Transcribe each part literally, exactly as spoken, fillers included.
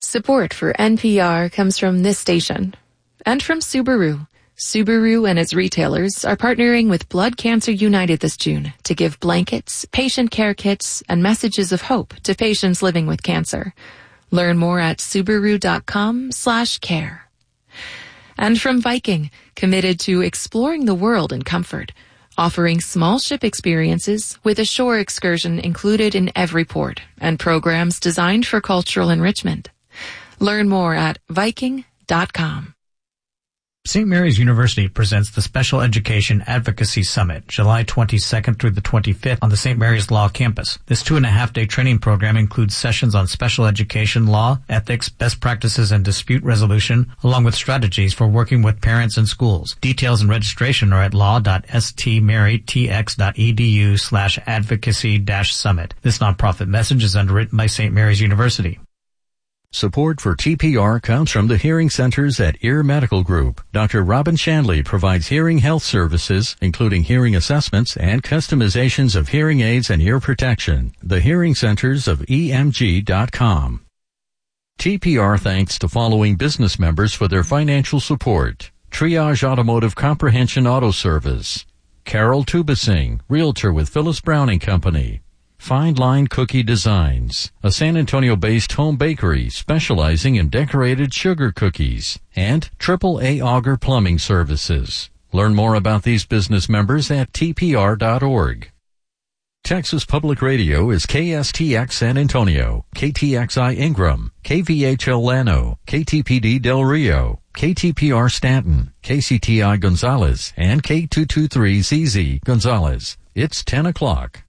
Support for N P R comes from this station and from Subaru. Subaru and its retailers are partnering with Blood Cancer United this June to give blankets, patient care kits, and messages of hope to patients living with cancer. Learn more at Subaru.com slash care. And from Viking, committed to exploring the world in comfort, offering small ship experiences with a shore excursion included in every port and programs designed for cultural enrichment. Learn more at Viking dot com. Saint Mary's University presents the Special Education Advocacy Summit, July twenty-second through the twenty-fifth on the Saint Mary's Law Campus. This two-and-a-half-day training program includes sessions on special education law, ethics, best practices, and dispute resolution, along with strategies for working with parents and schools. Details and registration are at law.stmarytx.edu slash advocacy dash summit. This nonprofit message is underwritten by Saint Mary's University. Support for T P R comes from the hearing centers at Ear Medical Group. Doctor Robin Shanley provides hearing health services, including hearing assessments and customizations of hearing aids and ear protection. The hearing centers of E M G dot com. T P R thanks the following business members for their financial support. Triage Automotive Comprehension Auto Service. Carol Tubasing, Realtor with Phyllis Browning Company. Fine Line Cookie Designs, a San Antonio-based home bakery specializing in decorated sugar cookies, and triple A Auger Plumbing Services. Learn more about these business members at T P R dot org. Texas Public Radio is K S T X San Antonio, K T X I Ingram, K V H L Llano, K T P D Del Rio, K T P R Stanton, K C T I Gonzales, and K two twenty-three Z Z Gonzales. It's ten o'clock.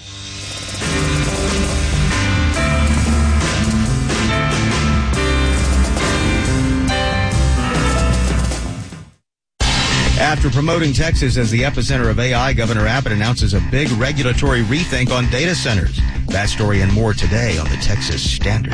After promoting Texas as the epicenter of A I, Governor Abbott announces a big regulatory rethink on data centers. That story and more today on the Texas Standard.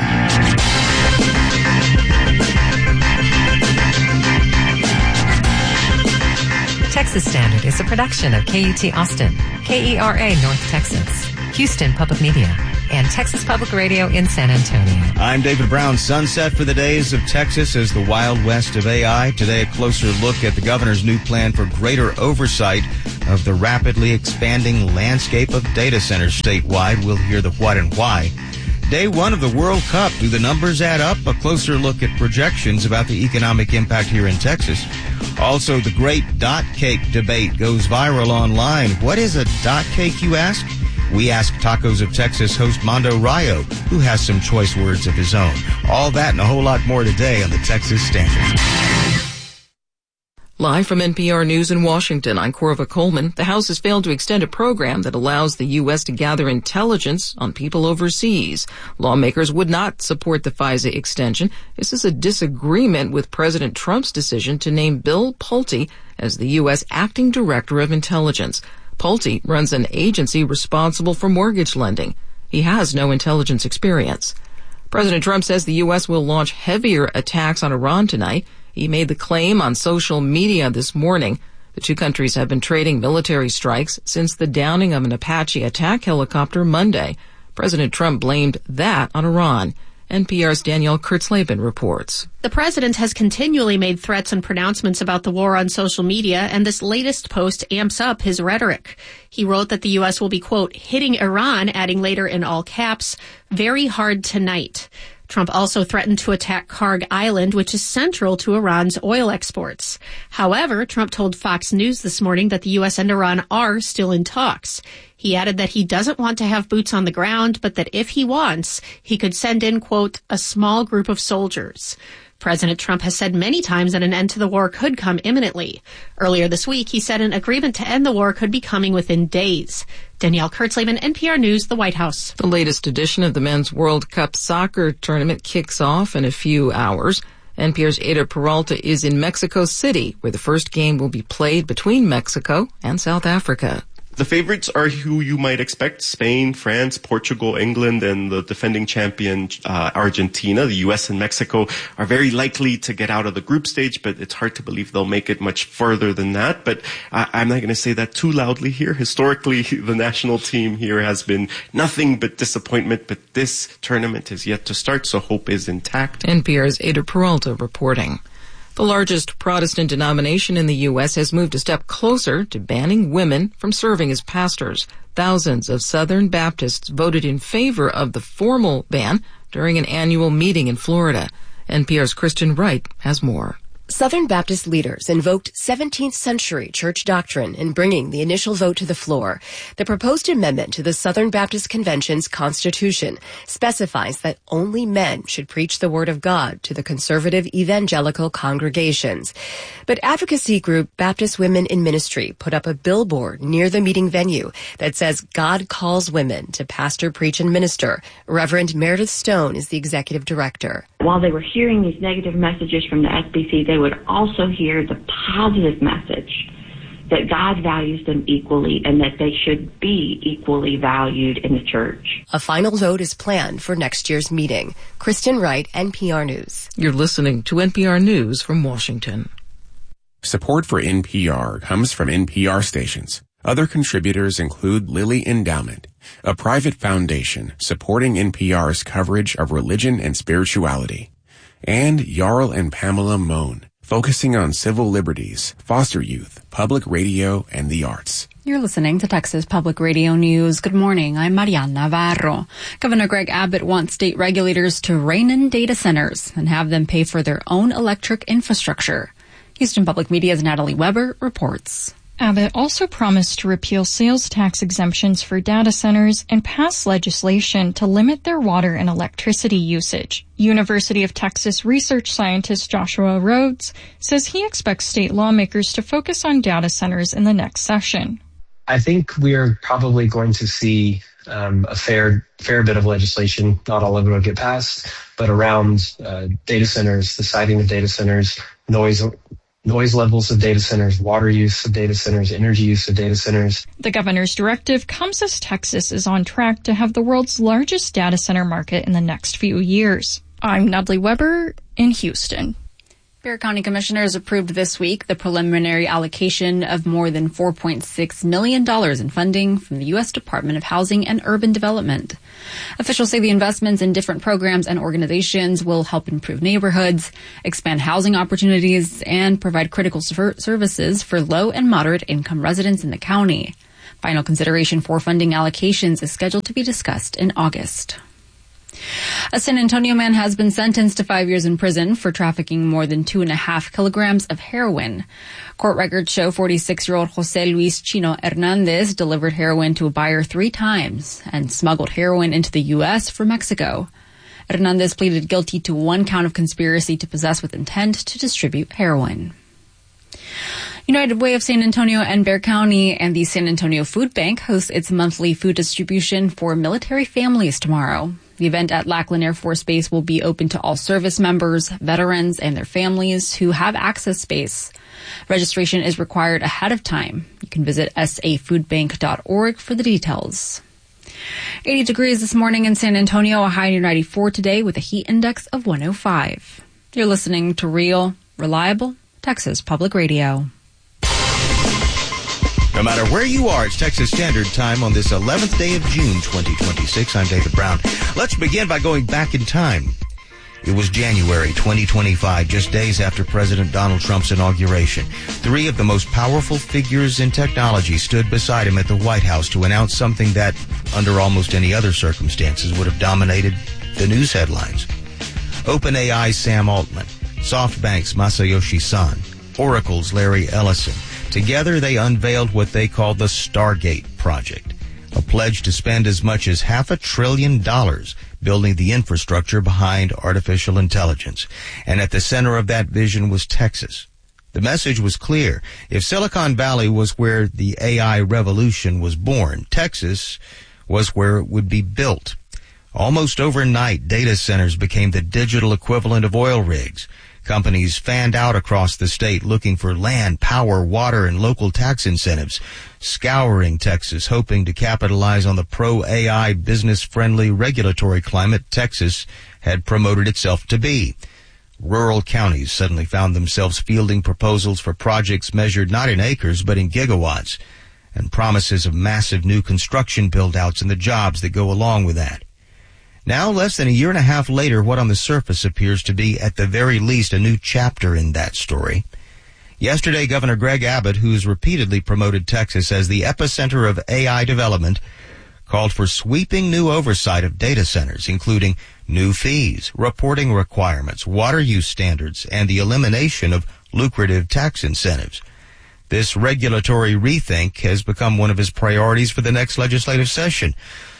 Texas Standard is a production of K U T Austin, K E R A North Texas, Houston Public Media, and Texas Public Radio in San Antonio. I'm David Brown. Sunset for the days of Texas as the Wild West of A I. Today, a closer look at the governor's new plan for greater oversight of the rapidly expanding landscape of data centers statewide. We'll hear the what and why. Day one of the World Cup. Do the numbers add up? A closer look at projections about the economic impact here in Texas. Also, the great dot cake debate goes viral online. What is a dot cake, you ask? We ask Tacos of Texas host Mondo Rayo, who has some choice words of his own. All that and a whole lot more today on the Texas Standard. Live from N P R News in Washington, I'm Corva Coleman. The House has failed to extend a program that allows the U S to gather intelligence on people overseas. Lawmakers would not support the FISA extension. This is a disagreement with President Trump's decision to name Bill Pulte as the U S Acting Director of Intelligence. Pulte runs an agency responsible for mortgage lending. He has no intelligence experience. President Trump says the U S will launch heavier attacks on Iran tonight. He made the claim on social media this morning. The two countries have been trading military strikes since the downing of an Apache attack helicopter Monday. President Trump blamed that on Iran. N P R's Danielle Kurtzleben reports. The president has continually made threats and pronouncements about the war on social media, and this latest post amps up his rhetoric. He wrote that the U S will be, quote, hitting Iran, adding later in all caps, very hard tonight. Trump also threatened to attack Karg Island, which is central to Iran's oil exports. However, Trump told Fox News this morning that the U S and Iran are still in talks. He added that he doesn't want to have boots on the ground, but that if he wants, he could send in, quote, a small group of soldiers. President Trump has said many times that an end to the war could come imminently. Earlier this week, he said an agreement to end the war could be coming within days. Danielle Kurtzleben, N P R News, the White House. The latest edition of the Men's World Cup soccer tournament kicks off in a few hours. N P R's Ada Peralta is in Mexico City, where the first game will be played between Mexico and South Africa. The favorites are who you might expect: Spain, France, Portugal, England, and the defending champion uh, Argentina. The U S and Mexico are very likely to get out of the group stage, but it's hard to believe they'll make it much further than that. But I- I'm not going to say that too loudly here. Historically, the national team here has been nothing but disappointment, but this tournament is yet to start, so hope is intact. N P R's Ada Peralta reporting. The largest Protestant denomination in the U S has moved a step closer to banning women from serving as pastors. Thousands of Southern Baptists voted in favor of the formal ban during an annual meeting in Florida. N P R's Kristen Wright has more. Southern Baptist leaders invoked seventeenth century church doctrine in bringing the initial vote to the floor. The proposed amendment to the Southern Baptist Convention's Constitution specifies that only men should preach the Word of God to the conservative evangelical congregations. But advocacy group Baptist Women in Ministry put up a billboard near the meeting venue that says God calls women to pastor, preach, and minister. Reverend Meredith Stone is the executive director. While they were hearing these negative messages from the S B C, they would also hear the positive message that God values them equally and that they should be equally valued in the church. A final vote is planned for next year's meeting. Kristen Wright, N P R News. You're listening to N P R News from Washington. Support for N P R comes from N P R stations. Other contributors include Lilly Endowment, a private foundation supporting N P R's coverage of religion and spirituality, and Jarl and Pamela Mohn, focusing on civil liberties, foster youth, public radio, and the arts. You're listening to Texas Public Radio News. Good morning. I'm Mariana Navarro. Governor Greg Abbott wants state regulators to rein in data centers and have them pay for their own electric infrastructure. Houston Public Media's Natalie Weber reports. Abbott also promised to repeal sales tax exemptions for data centers and pass legislation to limit their water and electricity usage. University of Texas research scientist Joshua Rhodes says he expects state lawmakers to focus on data centers in the next session. I think we are probably going to see um, a fair fair bit of legislation. Not all of it will get passed, but around uh, data centers, the siting of data centers, noise noise levels of data centers, water use of data centers, energy use of data centers. The governor's directive comes as Texas is on track to have the world's largest data center market in the next few years. I'm Natalie Weber in Houston. Bexar County Commissioners approved this week the preliminary allocation of more than four point six million dollars in funding from the U S Department of Housing and Urban Development. Officials say the investments in different programs and organizations will help improve neighborhoods, expand housing opportunities, and provide critical services for low and moderate income residents in the county. Final consideration for funding allocations is scheduled to be discussed in August. A San Antonio man has been sentenced to five years in prison for trafficking more than two and a half kilograms of heroin. Court records show forty-six-year-old Jose Luis Chino Hernandez delivered heroin to a buyer three times and smuggled heroin into the U S from Mexico. Hernandez pleaded guilty to one count of conspiracy to possess with intent to distribute heroin. United Way of San Antonio and Bexar County and the San Antonio Food Bank host its monthly food distribution for military families tomorrow. The event at Lackland Air Force Base will be open to all service members, veterans, and their families who have access space. Registration is required ahead of time. You can visit s a food bank dot org for the details. eighty degrees this morning in San Antonio, a high near ninety-four today with a heat index of one oh five. You're listening to Real, Reliable, Texas Public Radio. No matter where you are, it's Texas Standard Time on this eleventh day of June, twenty twenty-six. I'm David Brown. Let's begin by going back in time. It was January twenty twenty-five, just days after President Donald Trump's inauguration. Three of the most powerful figures in technology stood beside him at the White House to announce something that, under almost any other circumstances, would have dominated the news headlines. OpenAI's Sam Altman, SoftBank's Masayoshi Son, Oracle's Larry Ellison. Together, they unveiled what they called the Stargate Project, a pledge to spend as much as half a trillion dollars building the infrastructure behind artificial intelligence. And at the center of that vision was Texas. The message was clear. If Silicon Valley was where the A I revolution was born, Texas was where it would be built. Almost overnight, data centers became the digital equivalent of oil rigs. Companies fanned out across the state looking for land, power, water, and local tax incentives, scouring Texas, hoping to capitalize on the pro-A I, business-friendly regulatory climate Texas had promoted itself to be. Rural counties suddenly found themselves fielding proposals for projects measured not in acres but in gigawatts, and promises of massive new construction build-outs and the jobs that go along with that. Now, less than a year and a half later, what on the surface appears to be, at the very least, a new chapter in that story. Yesterday, Governor Greg Abbott, who has repeatedly promoted Texas as the epicenter of A I development, called for sweeping new oversight of data centers, including new fees, reporting requirements, water use standards, and the elimination of lucrative tax incentives. This regulatory rethink has become one of his priorities for the next legislative session.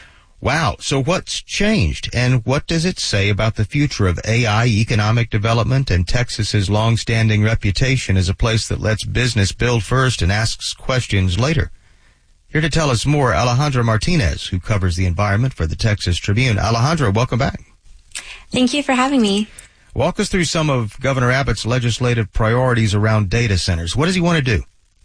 Wow, so what's changed, and what does it say about the future of A I economic development and Texas's long-standing reputation as a place that lets business build first and asks questions later? Here to tell us more, Alejandra Martinez, who covers the environment for the Texas Tribune. Alejandra, welcome back. Thank you for having me. Walk us through some of Governor Abbott's legislative priorities around data centers. What does he want to do?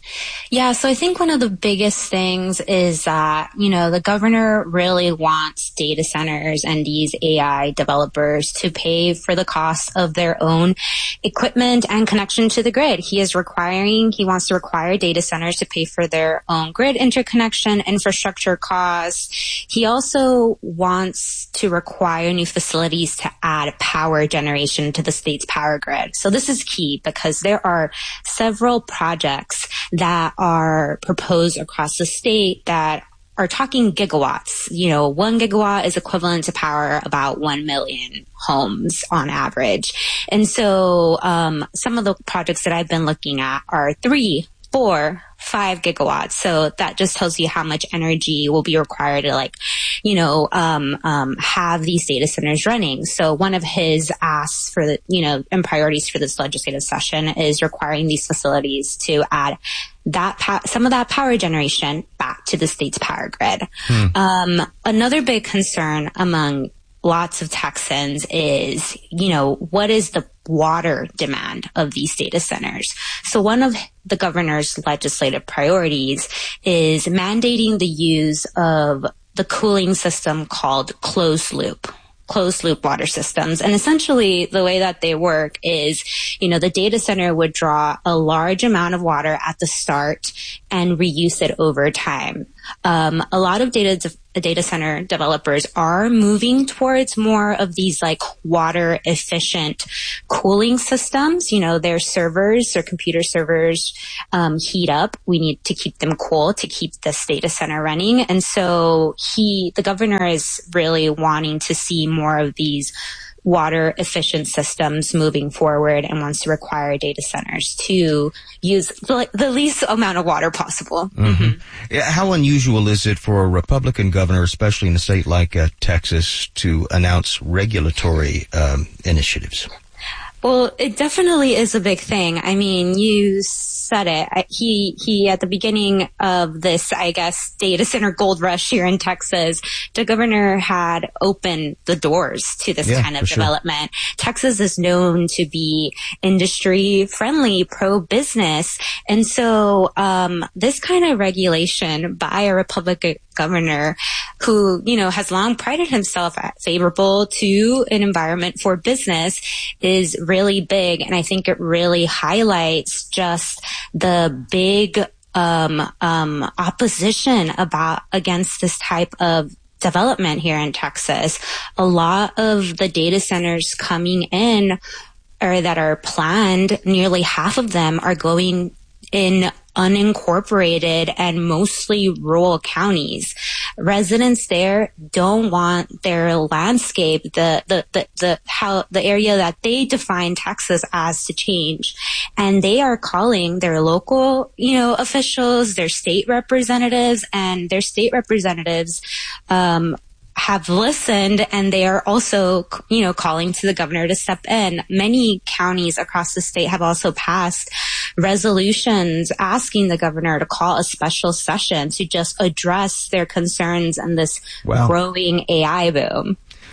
Yeah, so I think one of the biggest things is that, you know, the governor really wants data centers and these A I developers to pay for the cost of their own equipment and connection to the grid. He is requiring, he wants to require data centers to pay for their own grid interconnection, infrastructure costs. He also wants to require new facilities to add power generation to the state's power grid. So this is key because there are several projects that are proposed across the state that are talking gigawatts. You know, one gigawatt is equivalent to power about one million homes on average. And so um, some of the projects that I've been looking at are three, four, five gigawatts. So that just tells you how much energy will be required to, like, you know, um, um, have these data centers running. So one of his asks for the, you know, and priorities for this legislative session is requiring these facilities to add that pa- some of that power generation back to the state's power grid. Hmm. Um, another big concern among lots of Texans is, you know, what is the water demand of these data centers? So one of the governor's legislative priorities is mandating the use of the cooling system called closed loop. closed loop water systems. And essentially the way that they work is, you know, the data center would draw a large amount of water at the start and reuse it over time. Um, a lot of data data center developers are moving towards more of these like water efficient cooling systems. You know, their servers, their computer servers um, heat up. We need to keep them cool to keep this data center running. And so he, the governor is really wanting to see more of these water efficient systems moving forward and wants to require data centers to use the, the least amount of water possible. Mm-hmm. Yeah, how unusual is it for a Republican governor, especially in a state like uh, Texas, to announce regulatory um, initiatives? Well, it definitely is a big thing. I mean, you said it. I, he, he, at the beginning of this, I guess, data center gold rush here in Texas, the governor had opened the doors to this yeah, kind of development. Sure. Texas is known to be industry friendly, pro-business. And so, um, this kind of regulation by a Republican governor who, you know, has long prided himself at favorable to an environment for business is really big. And I think it really highlights just the big, um, um, opposition about against this type of development here in Texas. A lot of the data centers coming in or that are planned, nearly half of them are going in unincorporated and mostly rural counties. Residents there don't want their landscape, the, the, the, the, how, the area that they define Texas as to change. And they are calling their local, you know, officials, their state representatives, and their state representatives, um, have listened, and they are also, you know, calling to the governor to step in. Many counties across the state have also passed resolutions asking the governor to call a special session to just address their concerns and this wow. growing A I boom.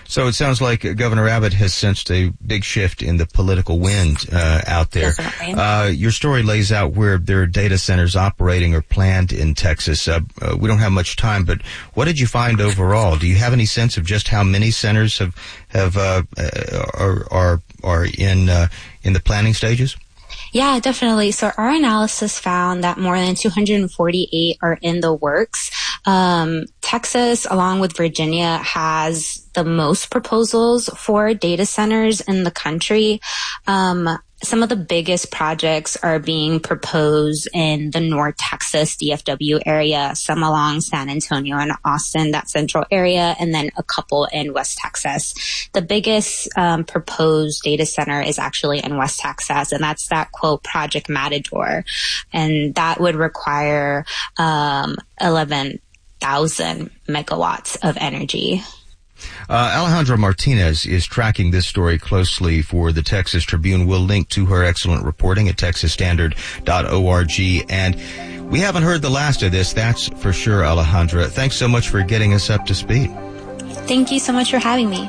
So it sounds like Governor Abbott has sensed a big shift in the political wind uh, out there. Uh, your story lays out where there are data centers operating or planned in Texas. Uh, uh, we don't have much time, but what did you find overall? Do you have any sense of just how many centers have have uh, are are are in uh, in the planning stages? Yeah, definitely. So our analysis found that more than two hundred forty-eight are in the works. Um, Texas, along with Virginia, has the most proposals for data centers in the country. Um, some of the biggest projects are being proposed in the North Texas D F W area, some along San Antonio and Austin, that central area, and then a couple in West Texas. The biggest um, proposed data center is actually in West Texas, and that's that, quote, Project Matador. And that would require um, eleven thousand megawatts of energy. Uh, Alejandra Martinez is tracking this story closely for the Texas Tribune. We'll link to her excellent reporting at texas standard dot org. And we haven't heard the last of this, that's for sure, Alejandra. Thanks so much for getting us up to speed. Thank you so much for having me.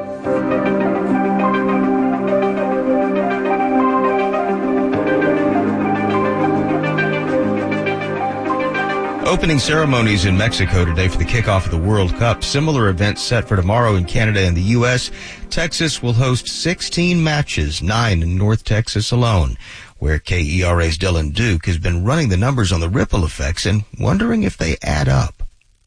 Opening ceremonies in Mexico today for the kickoff of the World Cup. Similar events set for tomorrow in Canada and the U S. Texas will host sixteen matches, nine in North Texas alone, where K E R A's Dylan Duke has been running the numbers on the ripple effects and wondering if they add up.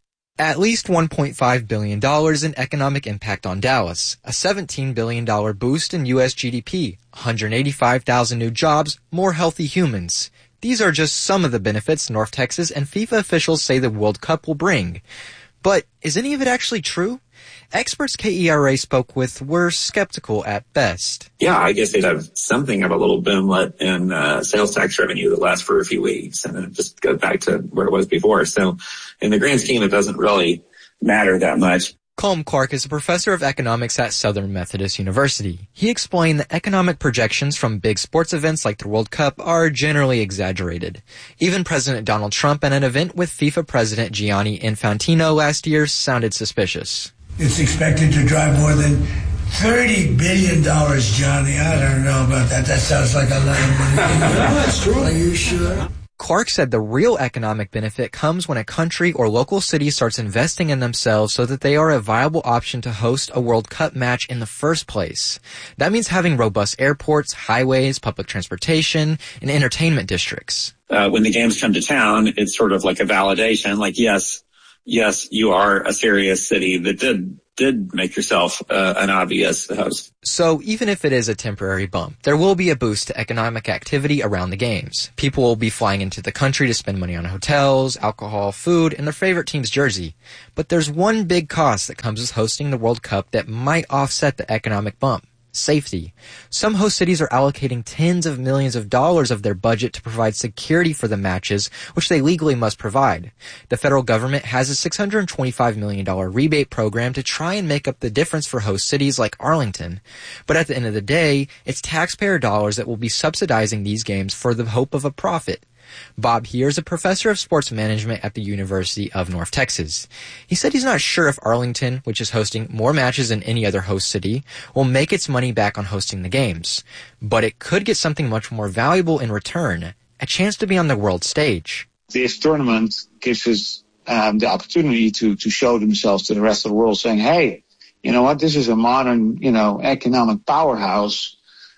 At least one point five billion dollars in economic impact on Dallas, a seventeen billion dollars boost in U S G D P, one hundred eighty-five thousand new jobs, more healthy humans. These are just some of the benefits North Texas and FIFA officials say the World Cup will bring. But is any of it actually true? Experts K E R A spoke with were skeptical at best. Yeah, I guess they'd have something of a little boomlet in uh, sales tax revenue that lasts for a few weeks, and then it just goes back to where it was before. So in the grand scheme, it doesn't really matter that much. Colm Clark is a professor of economics at Southern Methodist University. He explained that economic projections from big sports events like the World Cup are generally exaggerated. Even President Donald Trump at an event with FIFA President Gianni Infantino last year sounded suspicious. It's expected to drive more than thirty billion dollars, Johnny. I don't know about that. That sounds like a lot of money. That's true. Are you sure? Clark said the real economic benefit comes when a country or local city starts investing in themselves so that they are a viable option to host a World Cup match in the first place. That means having robust airports, highways, public transportation, and entertainment districts. Uh, when the games come to town, it's sort of like a validation, like, yes, yes, you are a serious city that did did make yourself uh, an obvious host. So even if it is a temporary bump, there will be a boost to economic activity around the games. People will be flying into the country to spend money on hotels, alcohol, food, and their favorite team's jersey. But there's one big cost that comes with hosting the World Cup that might offset the economic bump. Safety. Some host cities are allocating tens of millions of dollars of their budget to provide security for the matches, which they legally must provide. The federal government has a six hundred twenty-five million dollars rebate program to try and make up the difference for host cities like Arlington. But at the end of the day, it's taxpayer dollars that will be subsidizing these games for the hope of a profit. Bob Heer is a professor of sports management at the University of North Texas. He said he's not sure if Arlington, which is hosting more matches than any other host city, will make its money back on hosting the games. But it could get something much more valuable in return, a chance to be on the world stage. This tournament gives us um, the opportunity to, to show themselves to the rest of the world, saying, hey, you know what, this is a modern, you know, economic powerhouse.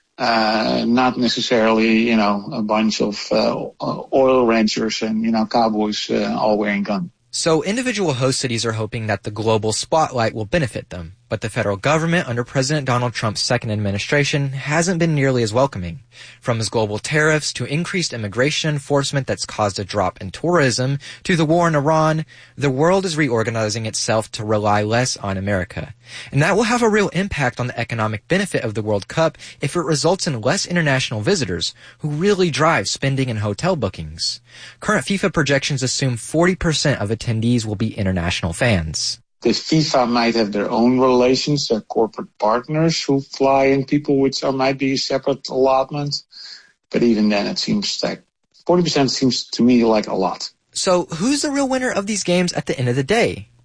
Uh, not necessarily, you know, a bunch of uh, oil ranchers and, you know, cowboys uh, all wearing guns. So individual host cities are hoping that the global spotlight will benefit them. But the federal government under President Donald Trump's second administration hasn't been nearly as welcoming. From his global tariffs to increased immigration enforcement that's caused a drop in tourism to the war in Iran, the world is reorganizing itself to rely less on America. And that will have a real impact on the economic benefit of the World Cup if it results in less international visitors who really drive spending and hotel bookings. Current FIFA projections assume forty percent of attendees will be international fans. The FIFA might have their own relations, their corporate partners who fly in people, which are, might be a separate allotment. But even then, it seems like forty percent seems to me like a lot. So who's the real winner of these games at the end of the day?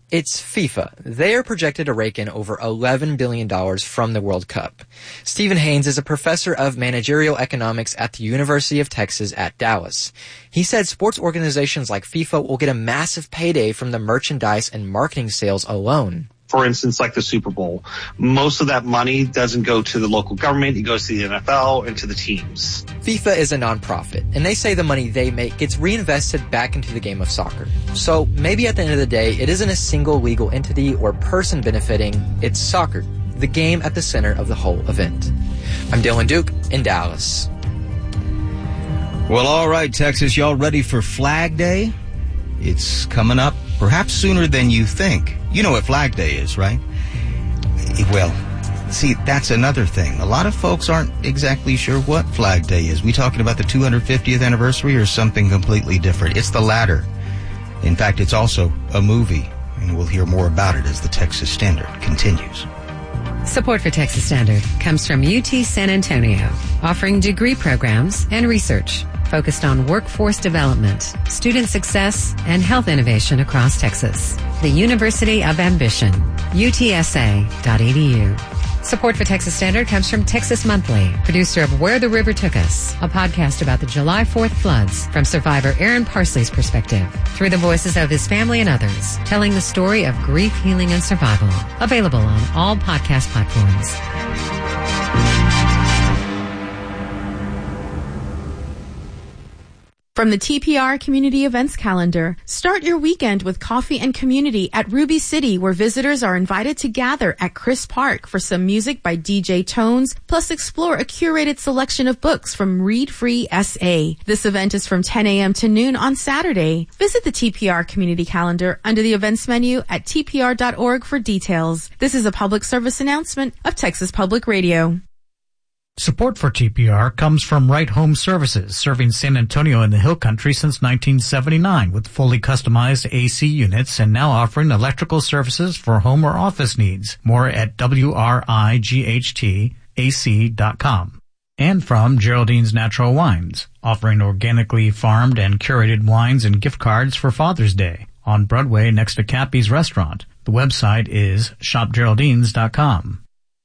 It's FIFA. They are projected to rake in over eleven billion dollars from the World Cup. Stephen Haynes is a professor of managerial economics at the University of Texas at Dallas. He said sports organizations like FIFA will get a massive payday from the merchandise and marketing sales alone. For instance, like the Super Bowl, most of that money doesn't go to the local government. It goes to the N F L and to the teams. FIFA is a nonprofit, and they say the money they make gets reinvested back into the game of soccer. So maybe at the end of the day, it isn't a single legal entity or person benefiting. It's soccer, the game at the center of the whole event. I'm Dylan Duke in Dallas. Well, all right, Texas, y'all ready for Flag Day? It's coming up perhaps sooner than you think. You know what Flag Day is, right? Well, see, that's another thing. A lot of folks aren't exactly sure what Flag Day is. We talking about the two hundred fiftieth anniversary or something completely different? It's the latter. In fact, it's also a movie, and we'll hear more about it as the Texas Standard continues. Support for Texas Standard comes from U T San Antonio, offering degree programs and research focused on workforce development, student success, and health innovation across Texas. The University of Ambition, U T S A dot E D U. Support for Texas Standard comes from Texas Monthly, producer of Where the River Took Us, a podcast about the July fourth floods from survivor Aaron Parsley's perspective, through the voices of his family and others, telling the story of grief, healing, and survival. Available on all podcast platforms. From the T P R Community Events Calendar, start your weekend with coffee and community at Ruby City, where visitors are invited to gather at Chris Park for some music by D J Tones, plus explore a curated selection of books from Read Free S A. This event is from ten a.m. to noon on Saturday. Visit the T P R Community Calendar under the events menu at T P R dot org for details. This is a public service announcement of Texas Public Radio. Support for T P R comes from Right Home Services, serving San Antonio and the Hill Country since nineteen seventy-nine with fully customized A C units and now offering electrical services for home or office needs. More at W R I G H T A C dot com. And from Geraldine's Natural Wines, offering organically farmed and curated wines and gift cards for Father's Day on Broadway next to Cappy's Restaurant. The website is shop geraldines dot com.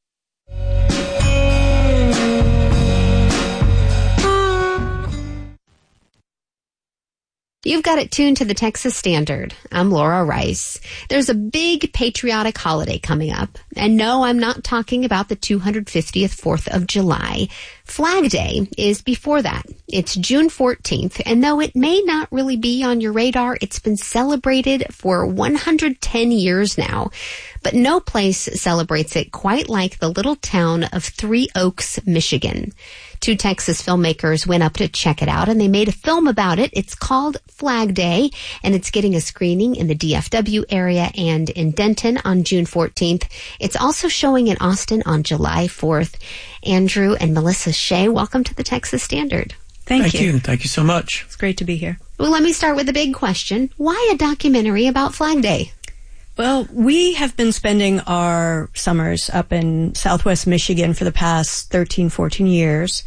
You've got it tuned to the Texas Standard. I'm Laura Rice. There's a big patriotic holiday coming up. And no, I'm not talking about the two hundred fiftieth fourth of July. Flag Day is before that. It's June fourteenth, and though it may not really be on your radar, it's been celebrated for one hundred ten years now. But no place celebrates it quite like the little town of Three Oaks, Michigan. Two Texas filmmakers went up to check it out, and they made a film about it. It's called Flag Day, and it's getting a screening in the D F W area and in Denton on June fourteenth. It's also showing in Austin on July fourth. Andrew and Melissa Shea, welcome to the Texas Standard. Thank, Thank you. you. Thank you so much. It's great to be here. Well, let me start with the big question. Why a documentary about Flag Day? Well, we have been spending our summers up in Southwest Michigan for the past thirteen, fourteen years.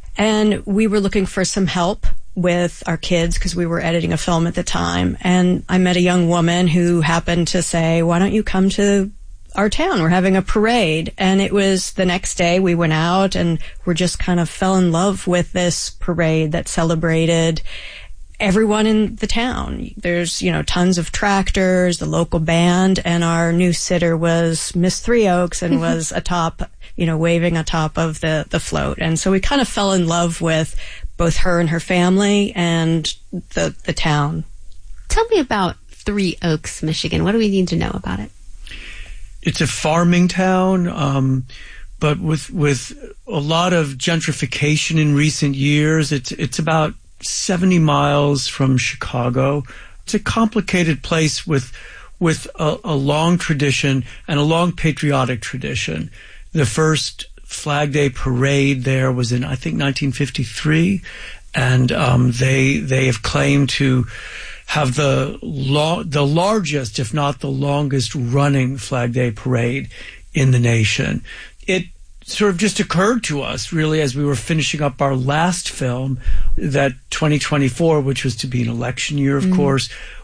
And we were looking for some help with our kids because we were editing a film at the time. And I met a young woman who happened to say, why don't you come to our town? We're having a parade. And it was the next day we went out and we just kind of fell in love with this parade that celebrated everyone in the town. There's, you know, tons of tractors, the local band, and our new sitter was Miss Three Oaks and was atop, you know, waving atop of the, the float. And so we kind of fell in love with both her and her family and the, the town. Tell me about Three Oaks, Michigan. What do we need to know about it? It's a farming town, um, but with, with a lot of gentrification in recent years. It's, it's about seventy miles from Chicago. It's a complicated place with with a, a long tradition and a long patriotic tradition. The first Flag Day parade there was in, I think, nineteen fifty-three, and um, they they have claimed to have the lo- the largest, if not the longest, running Flag Day parade in the nation. It sort of just occurred to us, really, as we were finishing up our last film, that twenty twenty-four, which was to be an election year, of mm-hmm. course,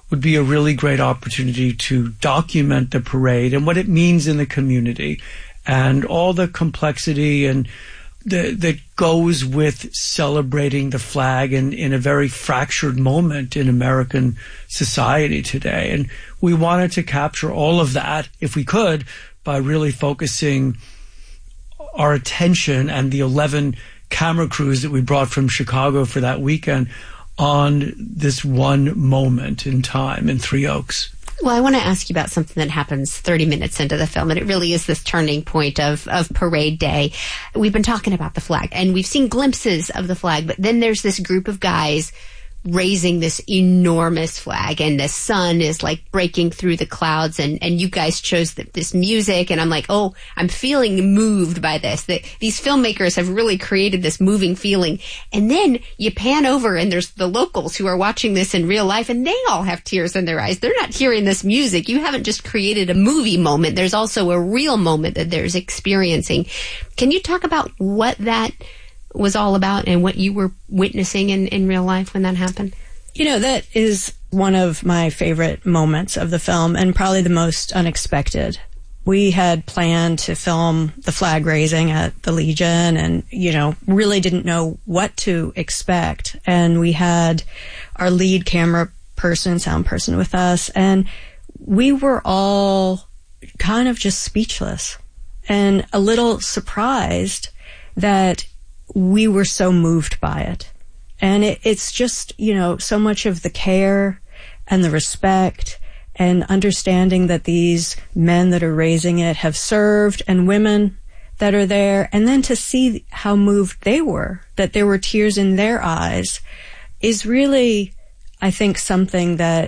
would be a really great opportunity to document the parade and what it means in the community and all the complexity and the, that goes with celebrating the flag in, in a very fractured moment in American society today. And we wanted to capture all of that, if we could, by really focusing our attention and the eleven camera crews that we brought from Chicago for that weekend on this one moment in time in Three Oaks. Well, I want to ask you about something that happens thirty minutes into the film, and it really is this turning point of, of Parade Day. We've been talking about the flag, and we've seen glimpses of the flag, but then there's this group of guys raising this enormous flag, and the sun is like breaking through the clouds, and, and you guys chose the, this music, and I'm like, oh, I'm feeling moved by this. The, these filmmakers have really created this moving feeling. And then you pan over, and there's the locals who are watching this in real life, and they all have tears in their eyes. They're not hearing this music. You haven't just created a movie moment. There's also a real moment that they're experiencing. Can you talk about what that was all about and what you were witnessing in, in real life when that happened? You know, that is one of my favorite moments of the film and probably the most unexpected. We had planned to film the flag raising at the Legion and, you know, really didn't know what to expect. And we had our lead camera person, sound person with us, and we were all kind of just speechless and a little surprised that we were so moved by it. And it, it's just, you know, so much of the care and the respect and understanding that these men that are raising it have served and women that are there. And then to see how moved they were, that there were tears in their eyes, is really, I think, something that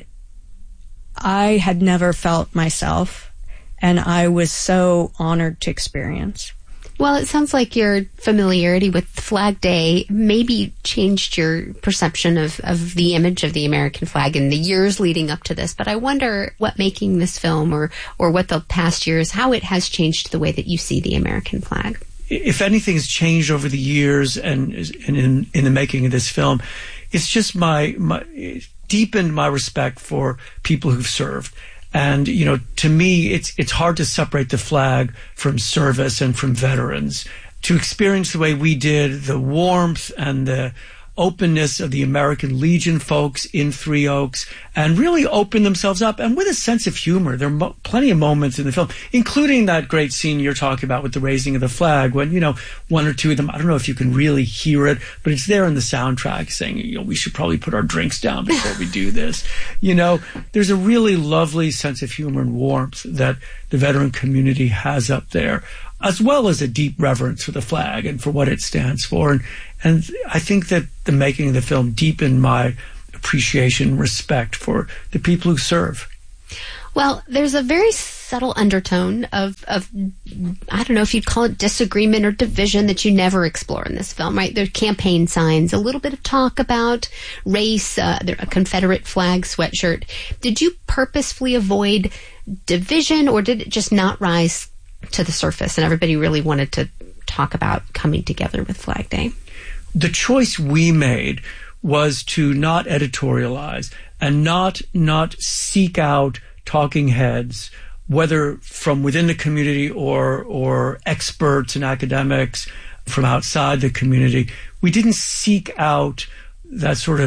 I had never felt myself. And I was so honored to experience. Well, it sounds like your familiarity with Flag Day maybe changed your perception of, of the image of the American flag in the years leading up to this. But I wonder what making this film or, or what the past years, how it has changed the way that you see the American flag. If anything's changed over the years and, and in, in the making of this film, it's just my, my deepened my respect for people who've served. And, you know, to me, it's it's hard to separate the flag from service and from veterans. To experience the way we did, the warmth and the openness of the American Legion folks in Three Oaks, and really open themselves up, and with a sense of humor. There are mo- plenty of moments in the film, including that great scene you're talking about with the raising of the flag, when, you know, one or two of them, I don't know if you can really hear it, but it's there in the soundtrack saying, you know, we should probably put our drinks down before we do this. You know, there's a really lovely sense of humor and warmth that the veteran community has up there, as well as a deep reverence for the flag and for what it stands for. And, and I think that the making of the film deepened my appreciation, respect for the people who serve. Well, there's a very subtle undertone of, of, I don't know if you'd call it disagreement or division that you never explore in this film, right? There's campaign signs, a little bit of talk about race, uh, a Confederate flag sweatshirt. Did you purposefully avoid division, or did it just not rise to the surface and everybody really wanted to talk about coming together with Flag Day? The choice we made was to not editorialize and not not seek out talking heads, whether from within the community or or experts and academics from outside the community. We didn't seek out that sort of